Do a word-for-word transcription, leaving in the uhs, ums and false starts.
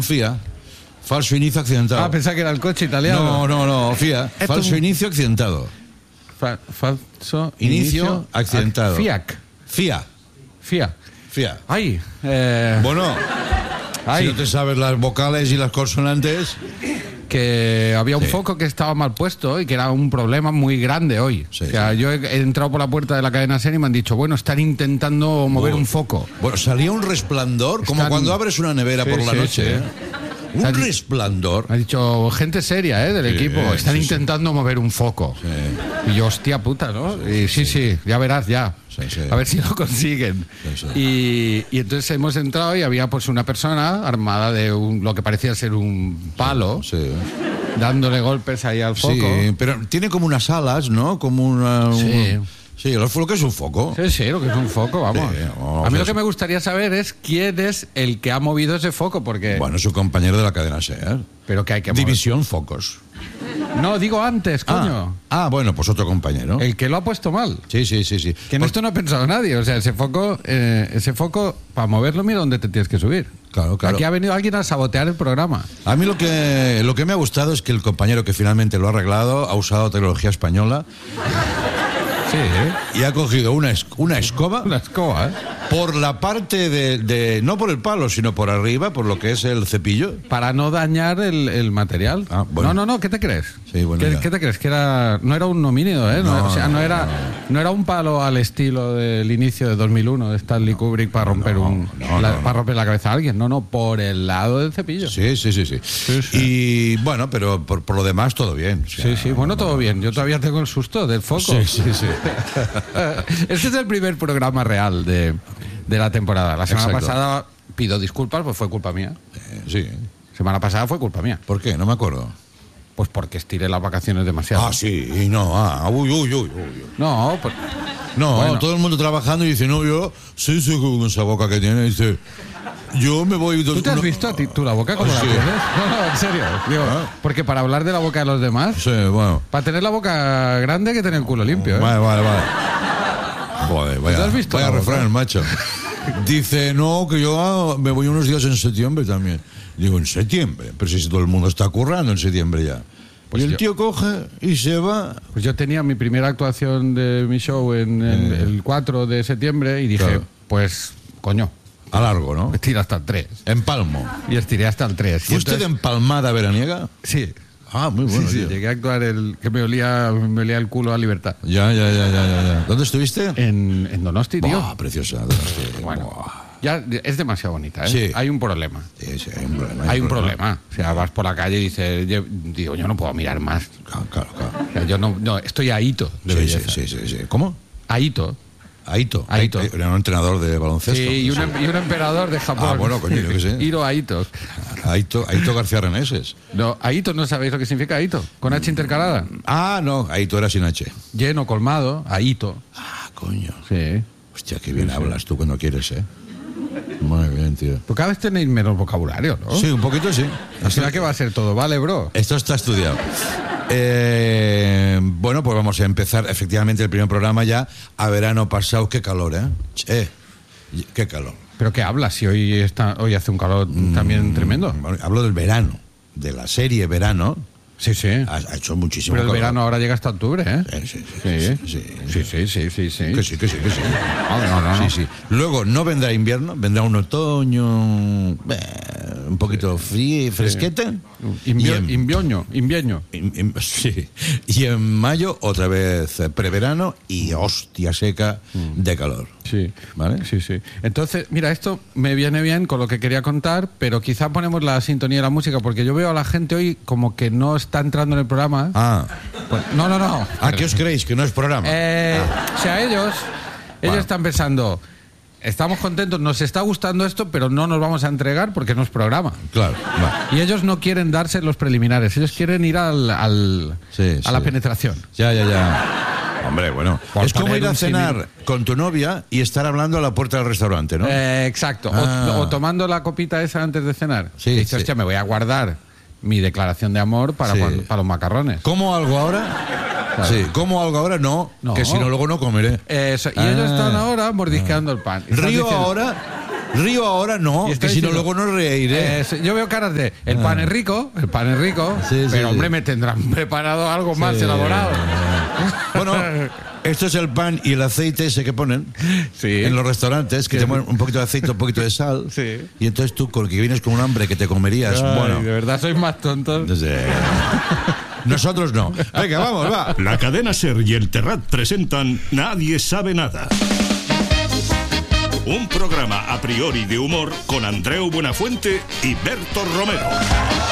FIA. Falso inicio accidentado. Ah, pensaba que era el coche italiano. No, no, no, FIA. Esto Falso es un- inicio accidentado. Fa- falso Inicio inicio accidentado. FIAC. FIA. FIA. FIA. Ay. Eh, Bueno, ay. si no te sabes las vocales y las consonantes... Que había un Sí. foco que estaba mal puesto y que era un problema muy grande hoy. Sí, o sea, sí. yo he, he entrado por la puerta de la cadena SER y me han dicho, bueno, están intentando mover Uy. un foco. Bueno, salía un resplandor, como Están- cuando abres una nevera Sí, por la sí, noche. sí. ¿eh? Un Están- resplandor. Me ha dicho gente seria, ¿eh? Del Sí, equipo. Están sí, sí. intentando mover un foco. Sí. Y yo, hostia puta, ¿no? Y sí, sí, ya verás, ya. Sí, sí. A ver si lo consiguen. Sí, sí. Y, y entonces hemos entrado y había pues una persona armada de un, lo que parecía ser un palo, Sí. dándole golpes ahí al foco. Sí, pero tiene como unas alas, ¿no? Como una... Sí. un- Sí, lo lo que es un foco. Sí, sí, lo que es un foco, vamos. Sí, vamos, a mí lo eso. que me gustaría saber es quién es el que ha movido ese foco, porque... Bueno, su compañero de la cadena SER. pero que hay que mover. División Focos. No, digo antes, coño. Ah, ah, bueno, pues otro compañero. El que lo ha puesto mal. Sí, sí, sí, sí. Que en esto no ha pensado nadie. O sea, ese foco, eh, ese foco, para moverlo, mira dónde te tienes que subir. Claro, claro. Aquí ha venido alguien a sabotear el programa. A mí lo que, lo que me ha gustado es que el compañero que finalmente lo ha arreglado ha usado tecnología española Sí, ¿eh? y ha cogido una, es- una escoba Una escoba, ¿eh? por la parte de, de... No por el palo, sino por arriba, por lo que es el cepillo. Para no dañar el, el material. Ah, bueno. No, no, no, ¿qué te crees? Sí, bueno, ¿Qué, ya. qué te crees? Que era, no era un homínido, ¿eh? No, No, o sea, no, no, era, no era un palo al estilo del inicio de dos mil uno de Stanley Kubrick para romper, no, un, no, la, no, no. para romper la cabeza a alguien. No, no, por el lado del cepillo. Sí, sí, sí, sí. Sí, sí. Y bueno, pero por, por lo demás todo bien. O sea, Sí, sí, bueno, todo bien. Yo todavía tengo el susto del foco. Sí, sí, sí. Este es el primer programa real de, de la temporada. La semana Exacto. pasada pido disculpas, pues fue culpa mía. Eh, sí. Semana pasada fue culpa mía. ¿Por qué? No me acuerdo. Pues porque estiré las vacaciones demasiado. Ah, sí, y no, ah, uy, uy, uy, uy. No, pues, No, Bueno. todo el mundo trabajando y dice, no, yo, sí, sí, con esa boca que tiene, dice, yo me voy... ¿tú te has no- visto a ti, tú la boca como Ah, la sí. tienes? No, no, en serio. Digo, Ah. porque para hablar de la boca de los demás, Sí, bueno. para tener la boca grande hay que tener el culo limpio, ¿eh? Vale, vale, vale. Joder, vaya, ¿Tú has visto vaya la boca? refrán, macho. Dice, no, que yo ah, me voy unos días en septiembre también. Digo, ¿en septiembre? Pero si todo el mundo está currando en septiembre ya. Pues y el yo- tío coge y se va. Pues yo tenía mi primera actuación de mi show en, en Eh. el cuatro de septiembre y dije, Claro. pues, coño, A largo, ¿no? estira hasta el tres. En Palmo. Y estiré hasta el tres. ¿Fue usted empalmada veraniega? Sí, Ah, muy bueno, sí, sí, tío. llegué a actuar el que me olía, me olía el culo a libertad. Ya, ya, ya, ya, ya, ya. ¿Dónde estuviste? En, en Donosti, tío. Buah, preciosa. Donosti. Bueno, Buah. ya es demasiado bonita, ¿eh? Sí. Hay un problema. Sí, sí, hay un problema. Hay un problema. O sea, vas por la calle y dices, yo, digo, yo no puedo mirar más. Claro, claro, claro. O sea, yo no, no estoy ahito de Sí, belleza. sí, sí, sí, sí. ¿Cómo? Ahito. Aito. Aito. Era un entrenador de baloncesto. Sí, y un, em- y un emperador de Japón. Ah, bueno, coño, yo qué sé. Hiro Aito. Aito, Aito García Reneses. No, Aito, ¿no sabéis lo que significa Aito? Con H intercalada. Ah, no, Aito era sin H. Lleno, colmado, Aito. Ah, coño. Sí. Hostia, qué bien hablas tú cuando quieres, ¿eh? Muy bien, tío. Pues cada vez tenéis menos vocabulario, ¿no? Sí, un poquito sí. Al final, ¿qué va a ser todo? Vale, bro. Esto está estudiado. Eh, bueno, pues vamos a empezar efectivamente el primer programa ya a verano pasado. Qué calor, ¿eh? Che, qué calor. ¿Pero qué hablas si hoy, está, hoy hace un calor también tremendo? Bueno, hablo del verano, de la serie Verano. Sí, sí. Ha, ha hecho muchísimo Pero el calor. verano ahora llega hasta octubre, ¿eh? Eh, sí, sí, Sí, sí, sí, sí, sí, sí, sí. Que sí, que sí, que sí. No, no, no, no. Sí, sí. Luego no vendrá invierno, vendrá un otoño eh, un poquito frío, fresquete. Invio- Y en- invioño, invieño. in- in- sí. Y en mayo otra vez eh, preverano y hostia seca de calor. Sí, ¿Vale? Sí, sí. Entonces, mira, esto me viene bien con lo que quería contar, pero quizá ponemos la sintonía de la música, porque yo veo a la gente hoy como que no está entrando en el programa. Ah, Pues- no, no, no. ¿a qué os creéis? Que no es programa. Eh, O sea, ellos, ellos Bueno. están pensando, estamos contentos, nos está gustando esto, pero no nos vamos a entregar porque no es programa. Claro, va. Y ellos no quieren darse los preliminares, ellos quieren ir al, al- Sí, a la sí. penetración. Ya, ya, ya. Hombre, bueno. Por Es como poner ir a un cenar con tu novia y estar hablando a la puerta del restaurante, ¿no? Eh, exacto. O- Ah. O, tomando la copita esa antes de cenar. Sí, Y dices, sí. hostia, me voy a guardar mi declaración de amor para, Sí. cuando- para los macarrones. ¿Cómo algo ahora? Claro. Sí, ¿cómo algo ahora? No, No. que si no luego no comeré. Eso, y Ah. ellos están ahora mordisqueando el pan. Y estás Río diciendo, ahora Río ahora no, Y que estoy si no diciendo, luego no reiré. eh, sí, yo veo caras de, el pan es rico, el pan es rico, Sí, sí, pero sí. hombre, me tendrán preparado algo más Sí. elaborado. Bueno, esto es el pan y el aceite ese que ponen Sí. en los restaurantes, que Sí. te ponen un poquito de aceite, un poquito de sal. Sí. Y entonces tú, con que vienes con un hambre que te comerías, Ay, bueno. de verdad sois más tontos. Entonces, nosotros no. Venga, vamos, va. La cadena SER y el Terrat presentan Nadie sabe nada. Un programa a priori de humor con Andreu Buenafuente y Berto Romero.